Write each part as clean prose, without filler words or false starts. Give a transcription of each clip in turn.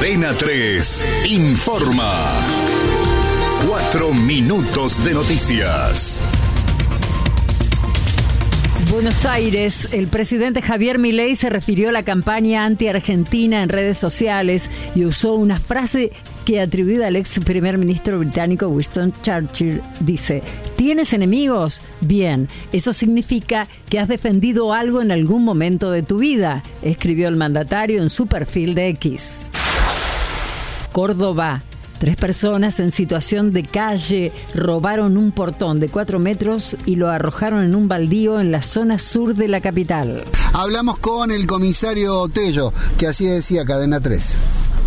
Cadena 3 informa. 4 minutos de noticias. Buenos Aires, el presidente Javier Milei se refirió a la campaña anti-argentina en redes sociales y usó una frase que atribuida al ex primer ministro británico Winston Churchill. Dice: ¿tienes enemigos? Bien, eso significa que has defendido algo en algún momento de tu vida, escribió el mandatario en su perfil de X. Córdoba. 3 personas en situación de calle robaron un portón de 4 metros y lo arrojaron en un baldío en la zona sur de la capital. Hablamos con el comisario Tello, que así decía Cadena 3.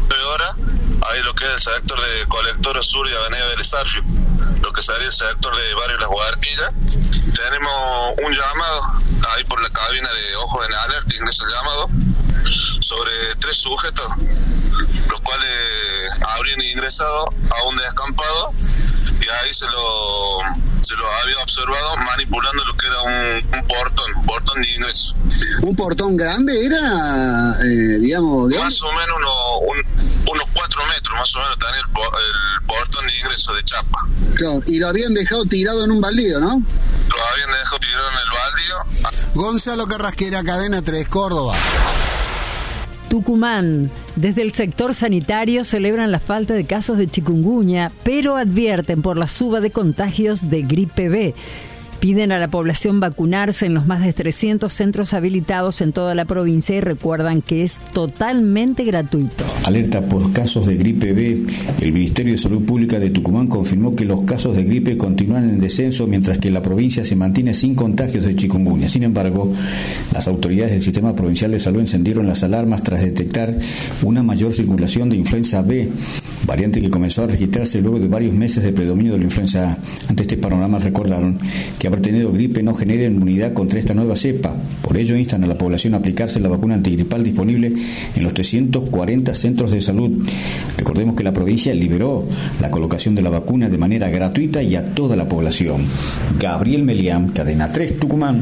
Ahí lo que es el sector de Colectora Sur y Avenida del Sarfio, lo que sería el sector de Barrio Las Guarquillas. Tenemos un llamado ahí por la cabina de Ojos en Alerta, ingresa el llamado, sobre 3 sujetos, los cuales habrían ingresado a un descampado y ahí se lo había observado manipulando lo que era un portón de ingreso. ¿Un portón grande era, digamos? Más o menos unos 4 metros, más o menos, tenía el portón de ingreso de chapa. Claro, y lo habían dejado tirado en un baldío, ¿no? Lo habían dejado tirado en el baldío. Gonzalo Carrasquera, Cadena 3, Córdoba. Tucumán. Desde el sector sanitario celebran la falta de casos de chikungunya, pero advierten por la suba de contagios de gripe B. Piden a la población vacunarse en los más de 300 centros habilitados en toda la provincia y recuerdan que es totalmente gratuito. Alerta por casos de gripe B. El Ministerio de Salud Pública de Tucumán confirmó que los casos de gripe continúan en descenso mientras que la provincia se mantiene sin contagios de chikungunya. Sin embargo, las autoridades del Sistema Provincial de Salud encendieron las alarmas tras detectar una mayor circulación de influenza B, variante que comenzó a registrarse luego de varios meses de predominio de la influenza A. Ante este panorama recordaron que haber tenido gripe no genera inmunidad contra esta nueva cepa. Por ello instan a la población a aplicarse la vacuna antigripal disponible en los 340 centros de salud. Recordemos que la provincia liberó la colocación de la vacuna de manera gratuita y a toda la población. Gabriel Melián, Cadena 3, Tucumán.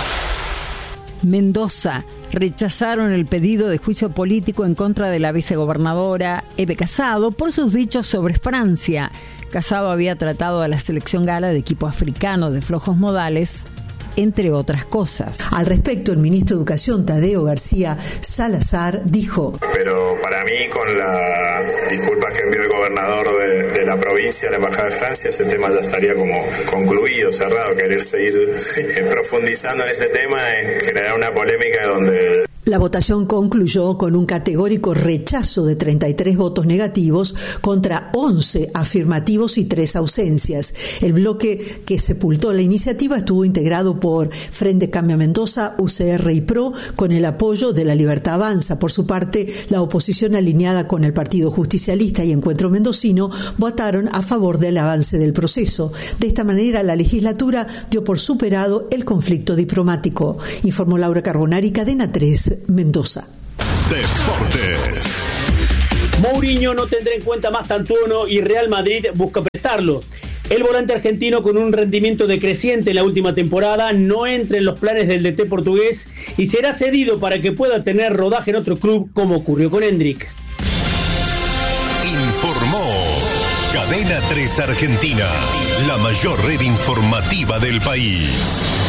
Mendoza. Rechazaron el pedido de juicio político en contra de la vicegobernadora Eve Casado por sus dichos sobre Francia. Casado había tratado a la selección gala de equipo africano de flojos modales, entre otras cosas. Al respecto, el ministro de Educación, Tadeo García Salazar, dijo: pero para mí, con las disculpas que envió el gobernador de la provincia a la Embajada de Francia, ese tema ya estaría como concluido, cerrado. Querer seguir profundizando en ese tema es generar una polémica donde... La votación concluyó con un categórico rechazo de 33 votos negativos contra 11 afirmativos y 3 ausencias. El bloque que sepultó la iniciativa estuvo integrado por Frente Cambia Mendoza, UCR y PRO, con el apoyo de La Libertad Avanza. Por su parte, la oposición alineada con el Partido Justicialista y Encuentro Mendocino votaron a favor del avance del proceso. De esta manera, la legislatura dio por superado el conflicto diplomático. Informó Laura Carbonari, Cadena 3, Mendoza. Deportes. Mourinho no tendrá en cuenta más Tantuono y Real Madrid busca prestarlo. El volante argentino, con un rendimiento decreciente en la última temporada, no entra en los planes del DT portugués y será cedido para que pueda tener rodaje en otro club, como ocurrió con Hendrik. Informó Cadena 3 Argentina, la mayor red informativa del país.